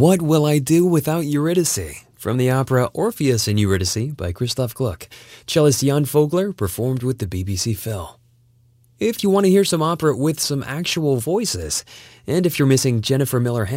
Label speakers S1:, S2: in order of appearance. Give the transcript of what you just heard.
S1: What Will I Do Without Eurydice? From the opera Orpheus and Eurydice by Christoph Gluck. Cellist Jan Vogler performed with the BBC Phil. If you want to hear some opera with some actual voices, and if you're missing Jennifer Miller